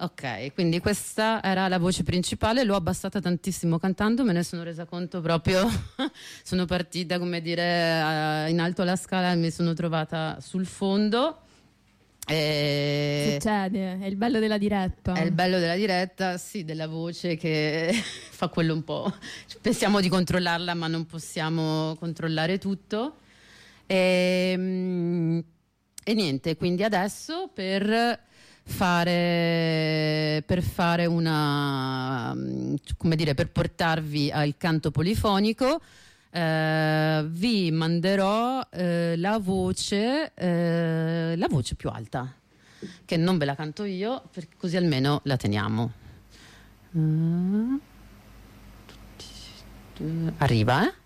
Ok, quindi questa era la voce principale, l'ho abbassata tantissimo cantando, me ne sono resa conto proprio, sono partita, come dire, in alto alla scala e mi sono trovata sul fondo. Succede, è il bello della diretta. È il bello della diretta, sì, della voce che fa quello un po'. Pensiamo di controllarla, ma non possiamo controllare tutto. E niente, quindi adesso per fare una, come dire, per portarvi al canto polifonico, vi manderò la voce più alta, che non ve la canto io, perché così almeno la teniamo. Arriva,